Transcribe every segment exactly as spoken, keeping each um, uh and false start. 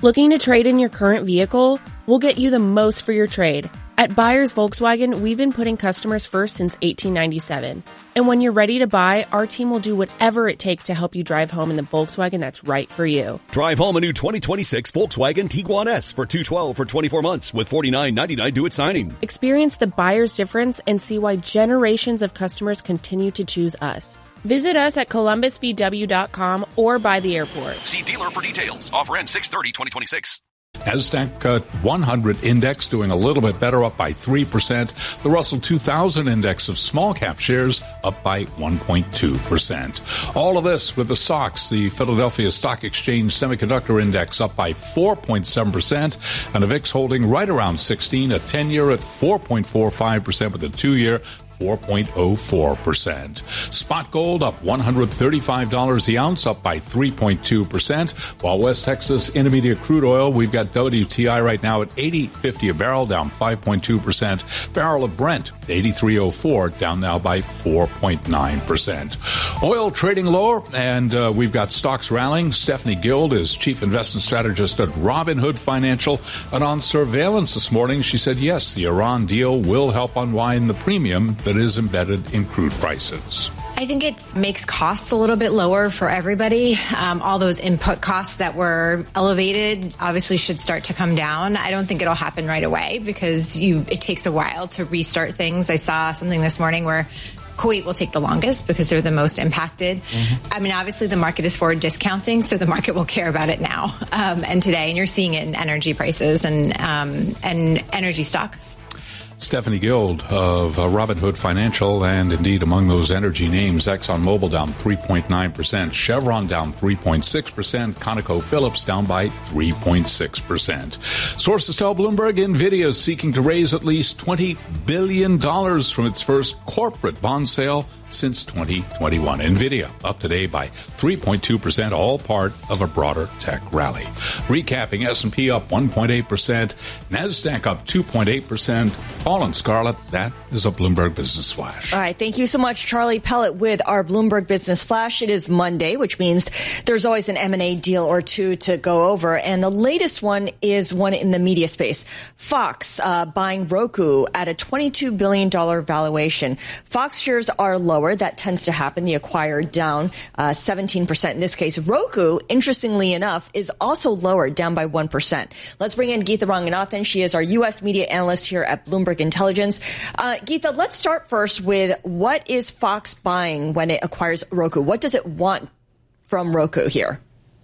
Looking to trade in your current vehicle? We'll get you the most for your trade. At Buyers Volkswagen, we've been putting customers first since eighteen ninety-seven. And when you're ready to buy, our team will do whatever it takes to help you drive home in the Volkswagen that's right for you. Drive home a new twenty twenty-six Volkswagen Tiguan S for two hundred twelve dollars for twenty-four months with forty-nine ninety-nine due at signing. Experience the buyer's difference and see why generations of customers continue to choose us. Visit us at columbus v w dot com or by the airport. See dealer for details. Offer ends six thirty twenty twenty-six. NASDAQ uh, one hundred index doing a little bit better, up by three percent. The Russell two thousand index of small cap shares up by one point two percent. All of this with the S O X, the Philadelphia Stock Exchange Semiconductor Index, up by four point seven percent, and the V I X holding right around sixteen, a ten-year at four point four five percent with a two-year four point oh four percent. Spot gold up one hundred thirty-five dollars the ounce, up by three point two percent. While West Texas Intermediate crude oil, we've got W T I right now at eighty fifty a barrel, down five point two percent. Barrel of Brent, eighty-three oh four, down now by four point nine percent. Oil trading lower, and uh, we've got stocks rallying. Stephanie Guild is Chief Investment Strategist at Robinhood Financial, and on surveillance this morning, she said, yes, the Iran deal will help unwind the premium that is embedded in crude prices. I think it makes costs a little bit lower for everybody. Um, all those input costs that were elevated obviously should start to come down. I don't think it'll happen right away because you it takes a while to restart things. I saw something this morning where Kuwait will take the longest because they're the most impacted. Mm-hmm. I mean, obviously the market is forward discounting, so the market will care about it now um, and today. And you're seeing it in energy prices and um, and energy stocks. Stephanie Guild of uh, Robinhood Financial, and indeed among those energy names, ExxonMobil down three point nine percent, Chevron down three point six percent, ConocoPhillips down by three point six percent. Sources tell Bloomberg NVIDIA is seeking to raise at least twenty billion dollars from its first corporate bond sale since twenty twenty-one. NVIDIA up today by three point two percent, all part of a broader tech rally. Recapping, S and P up one point eight percent, NASDAQ up two point eight percent. Paul and Scarlett, that is a Bloomberg Business Flash. All right, thank you so much, Charlie Pellet, with our Bloomberg Business Flash. It is Monday, which means there's always an M and A deal or two to go over, and the latest one is one in the media space. Fox uh, buying Roku at a twenty-two billion dollars valuation. Fox shares are lower. That tends to happen. The acquired down uh, seventeen percent in this case. Roku, interestingly enough, is also lower, down by one percent. Let's bring in Geetha Ranganathan. She is our U S media analyst here at Bloomberg Intelligence. Uh, Geetha, let's start first with what is Fox buying when it acquires Roku? What does it want from Roku here?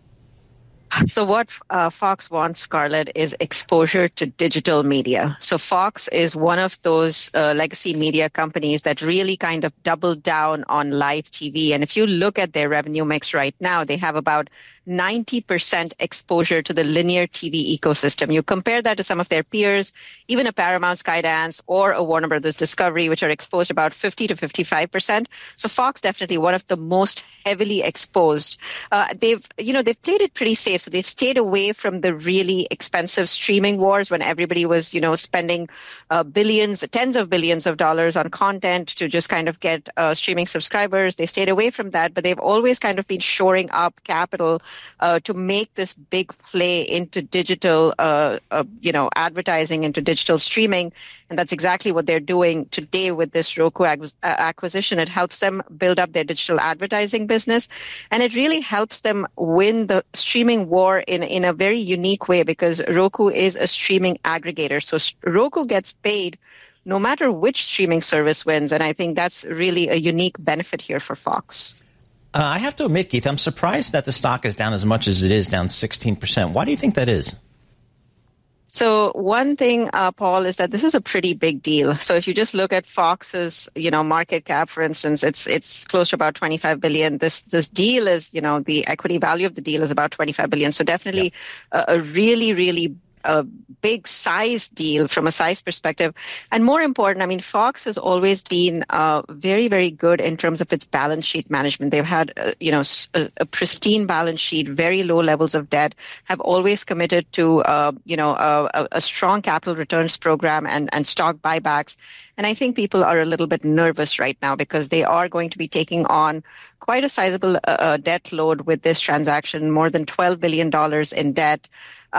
So what uh, Fox wants, Scarlett, is exposure to digital media. So Fox is one of those uh, legacy media companies that really kind of doubled down on live T V. And if you look at their revenue mix right now, they have about ninety percent exposure to the linear T V ecosystem. You compare that to some of their peers, even a Paramount Skydance or a Warner Brothers Discovery, which are exposed about fifty to fifty-five percent. So Fox definitely one of the most heavily exposed. Uh, they've, you know, they've played it pretty safe. So they've stayed away from the really expensive streaming wars when everybody was, you know, spending uh, billions, tens of billions of dollars on content to just kind of get uh, streaming subscribers. They stayed away from that, but they've always kind of been shoring up capital Uh, to make this big play into digital, uh, uh, you know, advertising, into digital streaming. And that's exactly what they're doing today with this Roku ac- acquisition. It helps them build up their digital advertising business. And it really helps them win the streaming war in, in a very unique way because Roku is a streaming aggregator. So Roku gets paid no matter which streaming service wins. And I think that's really a unique benefit here for Fox. Uh, I have to admit, Keith, I'm surprised that the stock is down as much as it is, down sixteen percent. Why do you think that is? So one thing, uh, Paul, is that this is a pretty big deal. So if you just look at Fox's, you know, market cap, for instance, it's it's close to about twenty-five billion. This this deal is, you know, the equity value of the deal is about twenty-five billion. So definitely yeah. a, a really, really a big size deal from a size perspective. And more important, I mean, Fox has always been uh, very, very good in terms of its balance sheet management. They've had, uh, you know, a, a pristine balance sheet, very low levels of debt, have always committed to, uh, you know, a, a strong capital returns program and, and stock buybacks. And I think people are a little bit nervous right now because they are going to be taking on quite a sizable uh, debt load with this transaction, more than twelve billion dollars in debt.